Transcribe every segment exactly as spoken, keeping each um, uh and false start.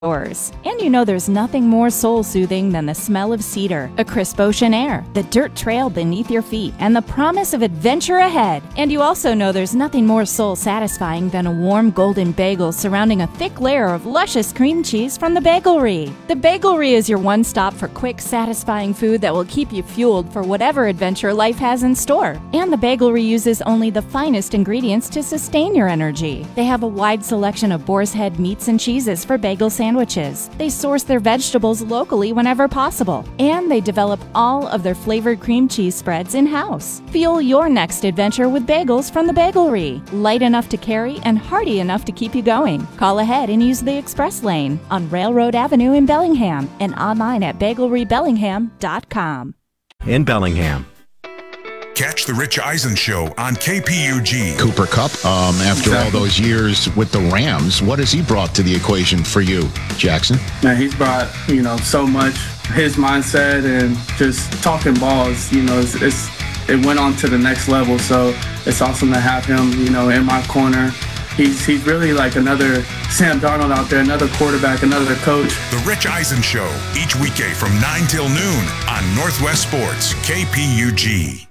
Doors. And you know there's nothing more soul-soothing than the smell of cedar, a crisp ocean air, the dirt trail beneath your feet, and the promise of adventure ahead. And you also know there's nothing more soul-satisfying than a warm golden bagel surrounding a thick layer of luscious cream cheese from the Bagelry. The Bagelry is your one stop for quick, satisfying food that will keep you fueled for whatever adventure life has in store. And the Bagelry uses only the finest ingredients to sustain your energy. They have a wide selection of boar's head meats and cheeses for bagel sandwiches. Sandwiches. They source their vegetables locally whenever possible, and they develop all of their flavored cream cheese spreads in-house. Fuel your next adventure with bagels from the Bagelry. Light enough to carry and hearty enough to keep you going. Call ahead and use the express lane on Railroad Avenue in Bellingham and online at bagelry bellingham dot com. In Bellingham. Catch the Rich Eisen Show on K P U G. Cooper Kupp, um, after exactly. all those years with the Rams, what has he brought to the equation for you, Jackson? Man, he's brought, you know, so much. His mindset and just talking balls, you know, it's, it's it went on to the next level. So it's awesome to have him, you know, in my corner. He's he's really like another Sam Darnold out there, another quarterback, another coach. The Rich Eisen Show, each weekday from nine till noon on Northwest Sports, K P U G.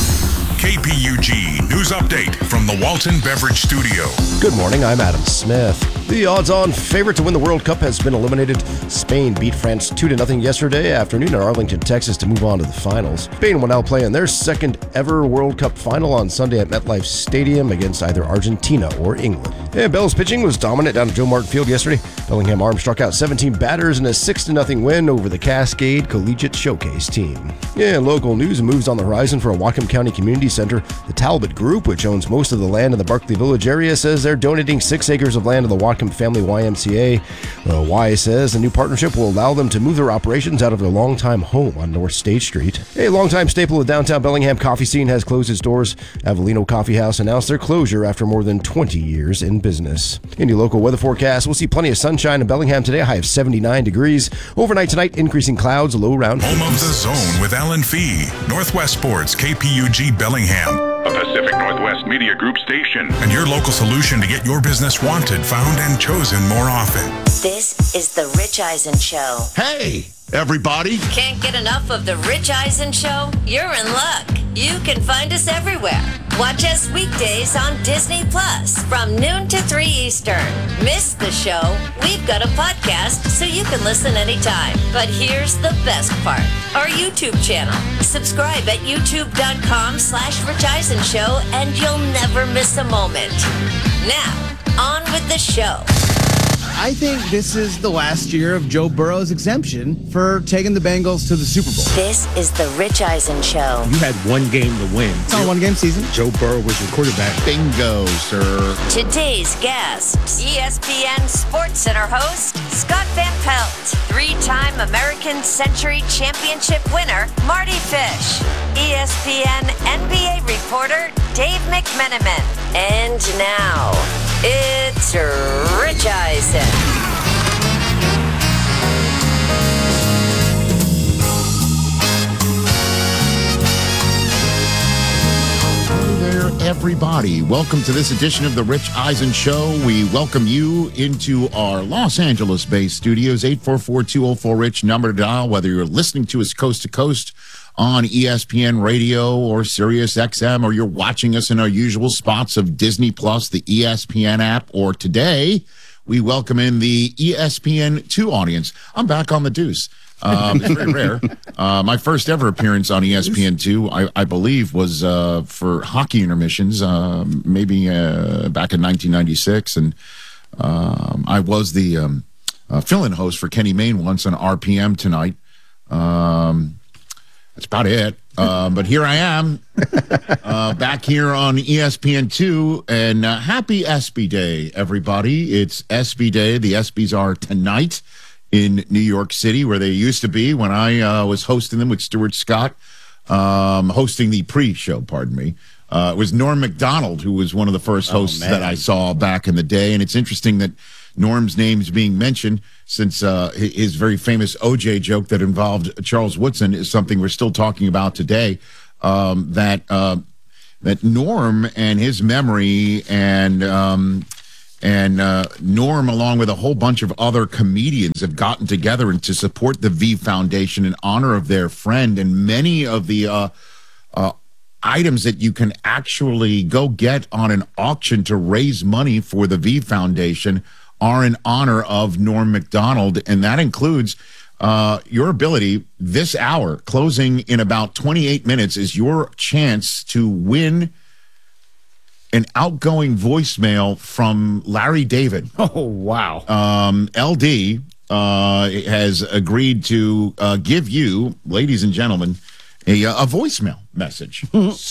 K P U G News Update from the Walton Beverage Studio. Good morning, I'm Adam Smith. The odds-on favorite to win the World Cup has been eliminated. Spain beat France two to nothing yesterday afternoon in Arlington, Texas to move on to the finals. Spain will now play in their second ever World Cup final on Sunday at MetLife Stadium against either Argentina or England. And Bell's pitching was dominant down at Joe Martin Field yesterday. Bellingham Arms struck out seventeen batters in a six to nothing win over the Cascade Collegiate Showcase team. Yeah, local news moves on the horizon for a Whatcom County Community Center. The Talbot Group, which owns most of the land in the Berkeley Village area, says they're donating six acres of land to the Whatcom Family Y M C A. The Y says the new partnership will allow them to move their operations out of their longtime home on North State Street. A longtime staple of downtown Bellingham coffee scene has closed its doors. Avellino Coffee House announced their closure after more than twenty years in business. In the local weather forecast, we'll see plenty of sunshine in Bellingham today, a high of seventy-nine degrees. Overnight tonight, increasing clouds, low around Home of the Zone with Alan Fee. Northwest Sports, K P U G Bellingham. A Pacific Northwest Media Group station. And your local solution to get your business wanted, found, and chosen more often. This is The Rich Eisen Show. Hey, everybody. Can't get enough of The Rich Eisen Show? You're in luck. You can find us everywhere. Watch us weekdays on Disney Plus from noon to three Eastern. Miss the show? We've got a podcast so you can listen anytime. But here's the best part. Our YouTube channel. Subscribe at youtube.com slash Rich Eisen Show and you'll never miss a moment. Now, on with the show. I think this is the last year of Joe Burrow's exemption for taking the Bengals to the Super Bowl. This is the Rich Eisen Show. You had one game to win. It's not a one-game season. Joe Burrow was your quarterback. Bingo, sir. Today's guest, E S P N Sports Center host, Scott Van Pelt. Three-time American Century Championship winner, Marty Fish. E S P N N B A reporter, Dave McMenamin. And now, it's Rich Eisen. Hello there, everybody. Welcome to this edition of the Rich Eisen Show. We welcome you into our Los Angeles-based studios. eight four four, two oh four, RICH, number to dial, whether you're listening to us coast to coast on E S P N Radio or Sirius X M, or you're watching us in our usual spots of Disney Plus, the E S P N app, or today we welcome in the E S P N two audience. I'm back on the deuce. Um, it's very rare. Uh, my first ever appearance on E S P N two, I, I believe, was uh, for hockey intermissions, uh, maybe uh, back in nineteen ninety-six. And um, I was the um, uh, fill-in host for Kenny Mayne once on R P M tonight. Um, that's about it. Uh, but here I am, uh, back here on E S P N two, and uh, happy ESPY Day, everybody. It's ESPY Day. The ESPYs are tonight in New York City, where they used to be when I uh, was hosting them with Stuart Scott, um, hosting the pre-show, pardon me. Uh, it was Norm Macdonald who was one of the first hosts oh, that I saw back in the day, and it's interesting that Norm's name is being mentioned since uh, his very famous O J joke that involved Charles Woodson is something we're still talking about today, um, that uh, that Norm and his memory and um, And uh, Norm, along with a whole bunch of other comedians, have gotten together and to support the V Foundation in honor of their friend. And many of the uh, uh, items that you can actually go get on an auction to raise money for the V Foundation are in honor of Norm Macdonald. And that includes uh, your ability this hour, closing in about twenty-eight minutes, is your chance to win an outgoing voicemail from Larry David. Oh, wow. Um, L D uh, has agreed to uh, give you, ladies and gentlemen, a, a voicemail message.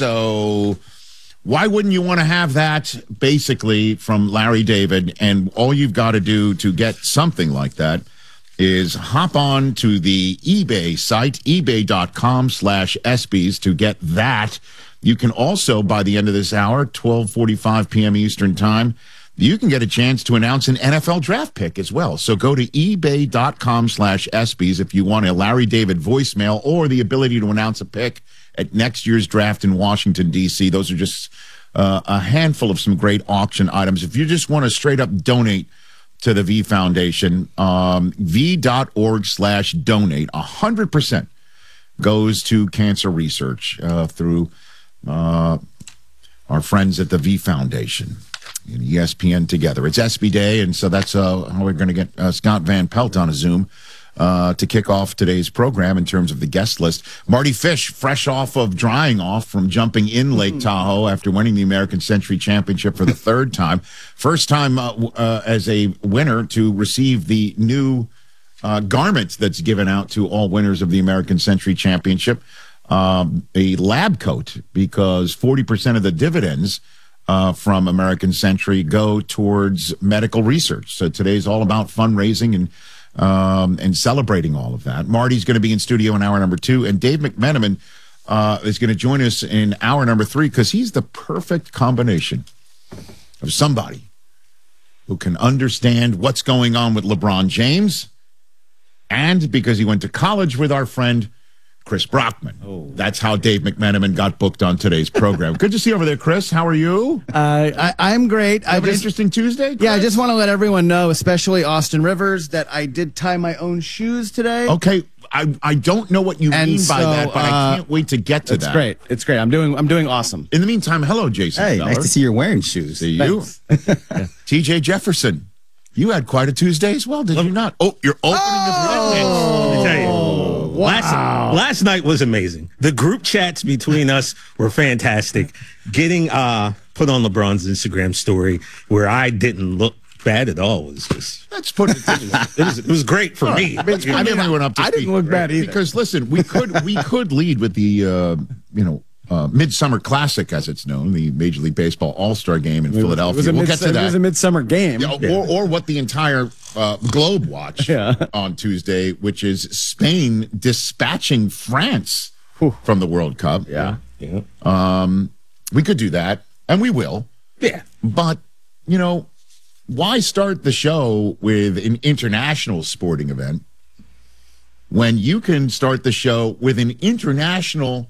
So why wouldn't you want to have that basically from Larry David? And all you've got to do to get something like that is hop on to the eBay site, ebay.com slash SBs to get that. You can also, by the end of this hour, twelve forty-five p.m. Eastern Time, you can get a chance to announce an N F L draft pick as well. So go to ebay.com slash SBs if you want a Larry David voicemail or the ability to announce a pick at next year's draft in Washington, D C. Those are just uh, a handful of some great auction items. If you just want to straight up donate to the V Foundation, um, v.org slash donate, one hundred percent goes to cancer research uh, through Uh, our friends at the V Foundation and E S P N together. It's S B Day, and so that's uh, how we're going to get uh, Scott Van Pelt on a Zoom uh, to kick off today's program in terms of the guest list. Marty Fish, fresh off of drying off from jumping in Lake Tahoe after winning the American Century Championship for the third time. First time uh, uh, as a winner to receive the new uh, garment that's given out to all winners of the American Century Championship. Um, a lab coat, because forty percent of the dividends uh, from American Century go towards medical research. So today's all about fundraising and um, and celebrating all of that. Marty's going to be in studio in hour number two, and Dave McMenamin uh, is going to join us in hour number three because he's the perfect combination of somebody who can understand what's going on with LeBron James, and because he went to college with our friend Chris Brockman. Oh. That's how Dave McMenamin got booked on today's program. Good to see you over there, Chris. How are you? Uh, I, I'm great. I have an interesting Tuesday, Chris? Yeah, I just want to let everyone know, especially Austin Rivers, that I did tie my own shoes today. Okay, I I don't know what you And mean by so, that, but uh, I can't wait to get to It's that. great. It's great. I'm doing I'm doing awesome. In the meantime, hello, Jason. Hey, Feller. nice to see you're wearing shoes. See you. T J Jefferson, you had quite a Tuesday as well, did you not? Oh, you're opening Let me tell you. Wow. Last, last night was amazing. The group chats between us were fantastic. Getting uh, put on LeBron's Instagram story where I didn't look bad at all was just. Let's put it this way. It was, it was great for me. Let's bring everyone up to I speed. didn't look bad either. Because listen, we could we could lead with the uh, you know uh, Midsummer Classic, as it's known, the Major League Baseball All-Star Game in It was- Philadelphia. It was a we'll mid- get to that. It was a midsummer game. Yeah, or, or what the entire uh, globe watched Yeah. on Tuesday, which is Spain dispatching France Whew. from the World Cup. Yeah. Yeah. Um, we could do that, and we will. Yeah. But, you know, why start the show with an international sporting event when you can start the show with an international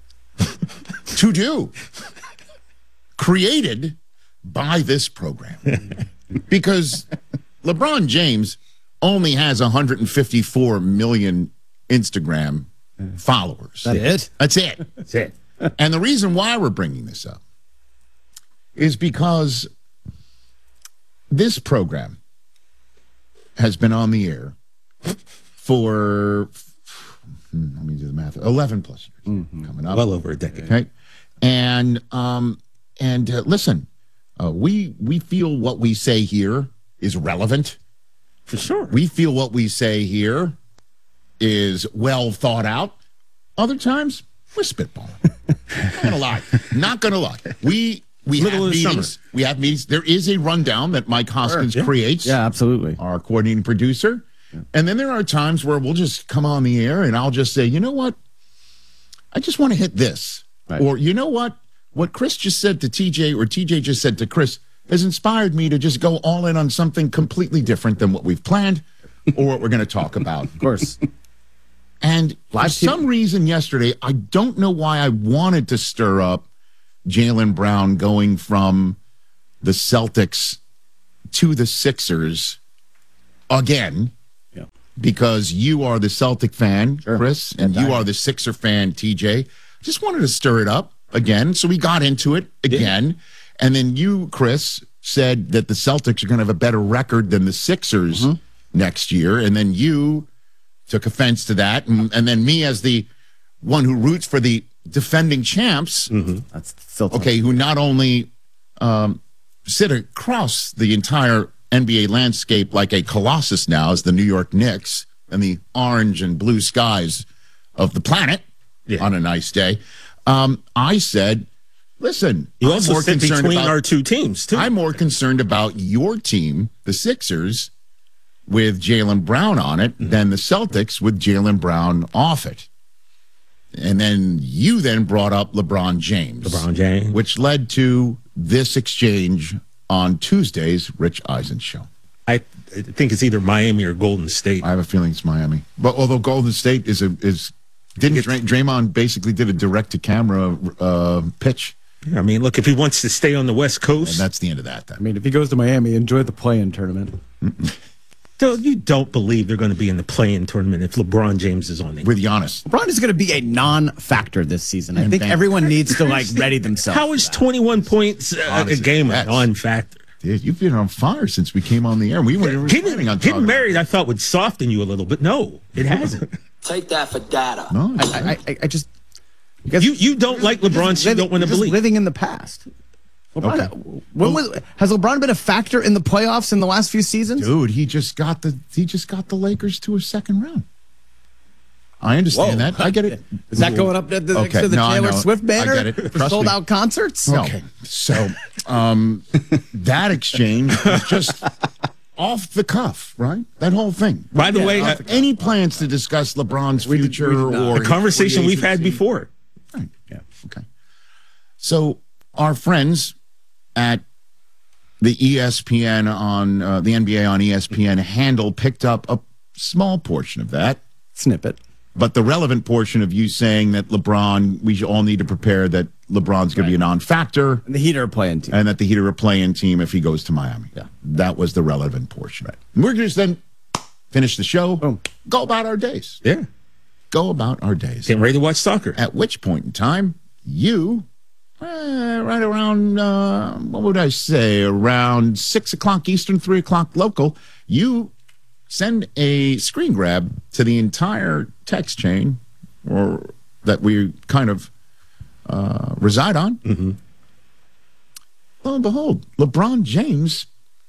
to-do created by this program? Because LeBron James only has one hundred fifty-four million Instagram followers. That's it? That's it. That's it. And the reason why we're bringing this up is because this program has been on the air for, hmm, let me do the math, eleven plus years Mm-hmm. coming up. Well over a decade. Okay. And, um, and uh, listen, uh, we, we feel what we say here is relevant. For sure. We feel what we say here is well thought out. Other times, we're spitballing. Not gonna lie. Not gonna lie. We we Middle have of the meetings. summer. We have meetings. There is a rundown that Mike Hoskins Sure, yeah. creates. Yeah, absolutely. Our coordinating producer. And then there are times where we'll just come on the air and I'll just say, you know what? I just want to hit this. Right. Or you know what? What Chris just said to T J or T J just said to Chris has inspired me to just go all in on something completely different than what we've planned or what we're going to talk about. Of course. And for Live T V. some reason yesterday, I don't know why I wanted to stir up Jaylen Brown going from the Celtics to the Sixers again. Yeah. Because you are the Celtic fan, Sure. Chris, and Yeah, you are the Sixer fan, T J. Just wanted to stir it up again. So we got into it again. Yeah. And then you, Chris, said that the Celtics are going to have a better record than the Sixers mm-hmm. next year. And then you took offense to that. And, and then me, as the one who roots for the defending champs, mm-hmm. That's still okay, who not only um, sit across the entire N B A landscape like a colossus now as the New York Knicks and the orange and blue skies of the planet yeah. on a nice day. Um, I said, listen, you I'm also more sit concerned between about, our two teams, too. I'm more concerned about your team, the Sixers, with Jaylen Brown on it mm-hmm. than the Celtics with Jaylen Brown off it. And then you then brought up LeBron James. LeBron James. Which led to this exchange on Tuesday's Rich Eisen show. I think it's either Miami or Golden State. I have a feeling it's Miami. But although Golden State is a is didn't Dray, Draymond basically did a direct to camera uh, pitch. Yeah, I mean, look, if he wants to stay on the West Coast, and that's the end of that. Then. I mean, if he goes to Miami, enjoy the play-in tournament. So you don't believe they're going to be in the play-in tournament if LeBron James is on it. With Giannis. LeBron is going to be a non-factor this season. I and think Ben. everyone needs to, like, ready themselves. How is twenty-one points uh, Honestly, a game a non-factor? Dude, you've been on fire since we came on the air. We were getting, on getting married, I thought, would soften you a little, but no, it hasn't. Take that for data. No, I, I, I just... You, you, you don't like LeBron, so you don't want to believe. living in the past. LeBron, okay. when was, has LeBron been a factor in the playoffs in the last few seasons? Dude, he just got the he just got the Lakers to a second round. I understand Whoa. that. I get it. Is that going up to the, okay. to the no, Taylor Swift banner I get it. for sold out concerts? No. Okay. So um, that exchange was just off the cuff, right? That whole thing. By the yeah, way, uh, any plans to discuss LeBron's future we, we or a conversation we've had before? Right. Yeah. Okay. So our friends at the E S P N on uh, the N B A on E S P N handle picked up a small portion of that snippet, but the relevant portion of you saying that LeBron, we all need to prepare that LeBron's going right. to be a non-factor, and the Heat are a play-in team, and that the Heat are a play-in team if he goes to Miami. Yeah, that was the relevant portion. Right. And we're just then finish the show, Boom. go about our days. Yeah, go about our days. Getting ready to watch soccer. At which point in time, you. Uh, right around, uh, what would I say, around six o'clock Eastern, three o'clock local, you send a screen grab to the entire text chain or that we kind of uh, reside on. Mm-hmm. Lo and behold, LeBron James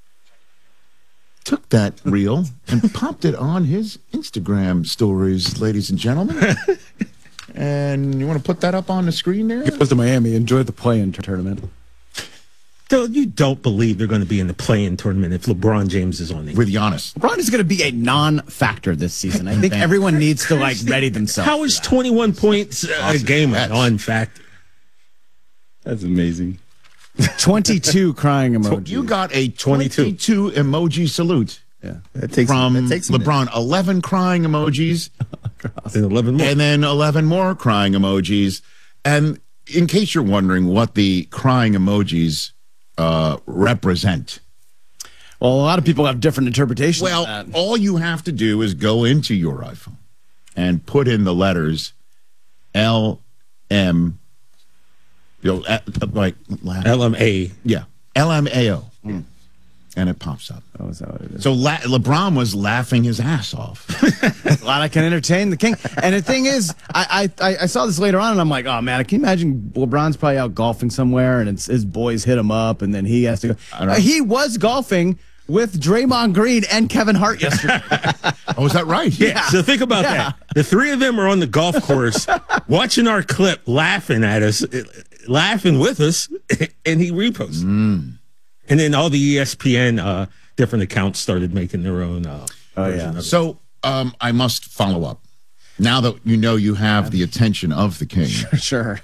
took that reel and popped it on his Instagram stories, ladies and gentlemen. And you want to put that up on the screen there? It goes to Miami. Enjoy the play-in tournament. Dude, you don't believe they're going to be in the play-in tournament if LeBron James is on it. With Giannis. LeBron is going to be a non-factor this season. I think everyone needs to, like, ready themselves. How is twenty-one points a game a non-factor? That's amazing. twenty-two crying emoji. You got a twenty-two emoji salute. Yeah, that takes from that takes LeBron. eleven crying emojis, and eleven more, and then eleven more crying emojis. And in case you're wondering what the crying emojis uh, represent, well, a lot of people have different interpretations. Well, of that. all you have to do is go into your iPhone and put in the letters L M, you know, like L M A, yeah, L M A O. Mm. And it pops up. Oh, is that what it is? So La- LeBron was laughing his ass off. Glad I can entertain the king. And the thing is, I, I I saw this later on, and I'm like, oh man, can you imagine LeBron's probably out golfing somewhere, and it's, his boys hit him up, and then he has to go. Uh, he was golfing with Draymond Green and Kevin Hart yesterday. Oh, is that right? Yeah. yeah. So think about yeah. that. The three of them are on the golf course watching our clip, laughing at us, laughing with us, and he reposts. Mm. And then all the E S P N uh, different accounts started making their own. Uh, oh yeah. So um, I must follow up. Now that you know you have the attention of the king. Sure.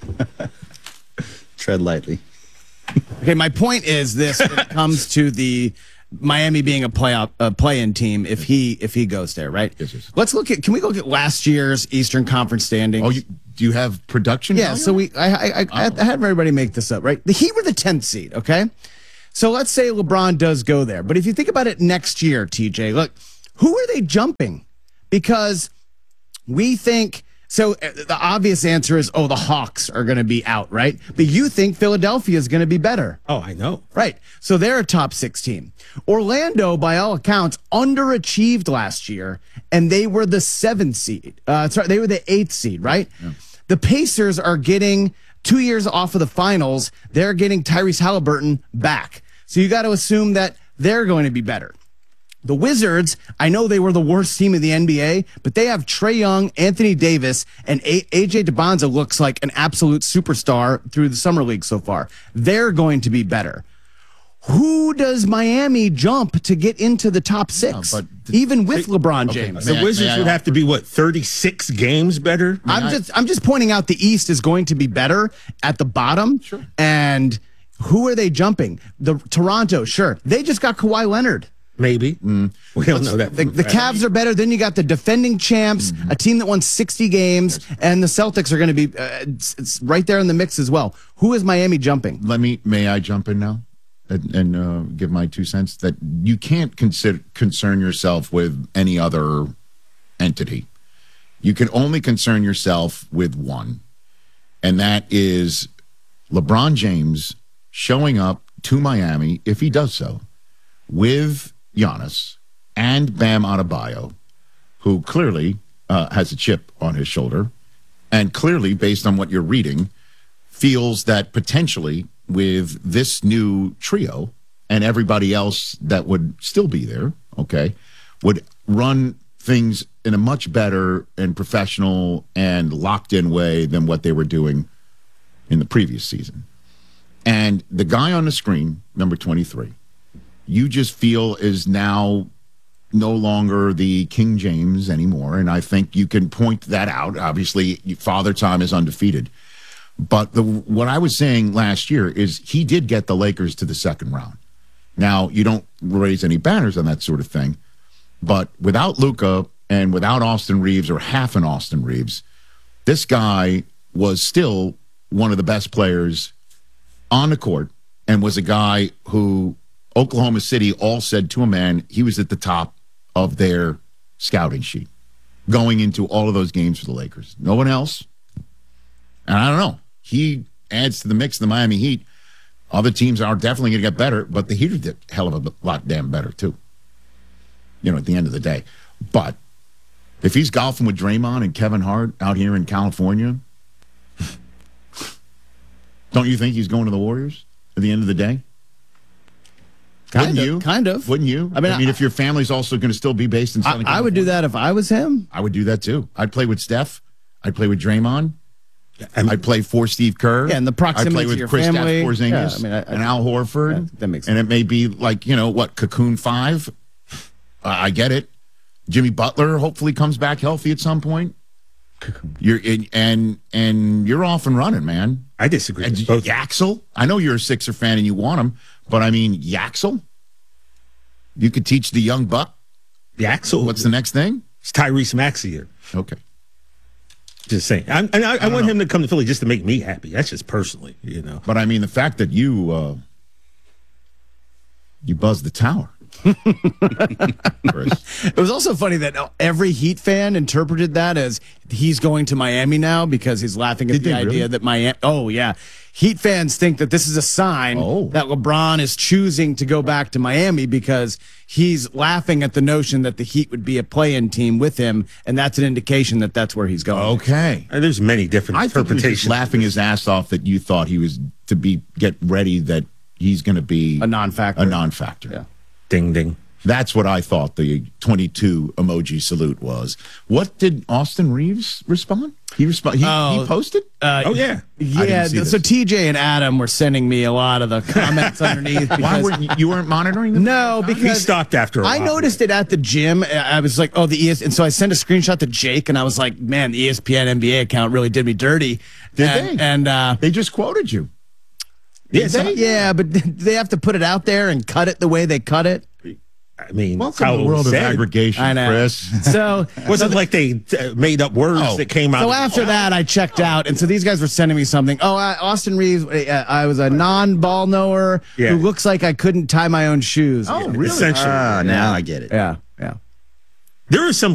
Tread lightly. Okay, my point is this: when it comes to the Miami being a play a play-in team, if he if he goes there, right? Yes, yes. Let's look at. Can we look at last year's Eastern Conference standings? Oh, you, do you have production? Yeah. value? So we, I, I, I, oh. I had everybody make this up, right? The Heat were the tenth seed. Okay. So let's say LeBron does go there. But if you think about it next year, T J, look, who are they jumping? Because we think, so the obvious answer is, oh, the Hawks are going to be out, right? But you think Philadelphia is going to be better. Oh, I know. Right. So they're a top six team. Orlando, by all accounts, underachieved last year, and they were the seventh seed. Uh, sorry, they were the eighth seed, right? Yeah. The Pacers are getting two years off of the finals. They're getting Tyrese Halliburton back. So you got to assume that they're going to be better. The Wizards, I know they were the worst team in the N B A, but they have Trae Young, Anthony Davis, and A J DeBonza looks like an absolute superstar through the Summer League so far. They're going to be better. Who does Miami jump to get into the top six, no, but th- even with LeBron James? Okay, the Wizards I, I would have to be, what, thirty-six games better? I'm I, just I'm just pointing out the East is going to be better at the bottom. Sure. And who are they jumping? The Toronto, sure. They just got Kawhi Leonard. Maybe. Mm. We don't know that. The, the Cavs are better. Then you got the defending champs, mm-hmm. a team that won sixty games, and the Celtics are going to be uh, it's, it's right there in the mix as well. Who is Miami jumping? Let me, may I jump in now and, and uh, give my two cents? That you can't consider concern yourself with any other entity. You can only concern yourself with one, and that is LeBron James showing up to Miami, if he does so, with Giannis and Bam Adebayo, who clearly uh, has a chip on his shoulder, and clearly, based on what you're reading, feels that potentially with this new trio and everybody else that would still be there, okay, would run things in a much better and professional and locked-in way than what they were doing in the previous season. And the guy on the screen, number twenty-three, you just feel is now no longer the King James anymore. And I think you can point that out. Obviously, Father Time is undefeated. But the, what I was saying last year is he did get the Lakers to the second round. Now, you don't raise any banners on that sort of thing. But without Luka and without Austin Reeves or half an Austin Reeves, this guy was still one of the best players on the court and was a guy who Oklahoma City all said to a man he was at the top of their scouting sheet going into all of those games for the Lakers. No one else. And I don't know. He adds to the mix of the Miami Heat. Other teams are definitely going to get better, but the Heat are a hell of a lot damn better, too. You know, at the end of the day. But if he's golfing with Draymond and Kevin Hart out here in California, don't you think he's going to the Warriors at the end of the day? Kind Wouldn't of, you? Kind of. Wouldn't you? I mean, I mean, I, if your family's also going to still be based in Southern I, I would do that if I was him. I would do that too. I'd play with Steph. I'd play with Draymond. I'd play for Steve Kerr. Yeah, and the proximity I'd play with to your Chris family. Porzingis Yeah, I mean, I, I, and Al Horford. Yeah, that makes sense. And it may be like, you know, what, Cocoon five? Uh, I get it. Jimmy Butler hopefully comes back healthy at some point. You're in, and and you're off and running, man. I disagree. And with both. Yaxel, I know you're a Sixer fan and you want him, but I mean Yaxel, you could teach the young buck. Yaxel. What's the next thing? It's Tyrese Maxey. Okay. Just saying. I, and I, I, I want know. him to come to Philly just to make me happy. That's just personally, you know. But I mean, the fact that you uh, you buzzed the tower. It was also funny that every Heat fan interpreted that as he's going to Miami now because he's laughing at Did the idea really? that Miami. Oh, yeah. Heat fans think that this is a sign oh. that LeBron is choosing to go back to Miami because he's laughing at the notion that the Heat would be a play-in team with him, and that's an indication that that's where he's going. Okay. And there's many different I interpretations. Think he was just laughing his ass off that you thought he was to be get ready that he's going to be a non-factor. A non-factor. Yeah. Ding, ding. That's what I thought the twenty-two emoji salute was. What did Austin Reeves respond? He respond. He, oh, he posted. Uh, oh yeah, yeah. So T J and Adam were sending me a lot of the comments underneath. Why weren't you, you weren't monitoring them? No, because he stopped after a while. I noticed it at the gym. I was like, oh, the E S, and so I sent a screenshot to Jake, and I was like, man, the E S P N N B A account really did me dirty. Did and, they? And uh, they just quoted you. Yeah, they? yeah, but they have to put it out there and cut it the way they cut it. I mean, Welcome how to the it world was of said. aggregation, I know. Chris. So Wasn't like they uh, made up words Oh. that came out. So of- after that, I checked out, and so these guys were sending me something. Oh, uh, Austin Reeves, uh, I was a non-ball knower Yeah. who looks like I couldn't tie my own shoes. Oh, really? Essentially. Ah, now I get it. Yeah, yeah. There are some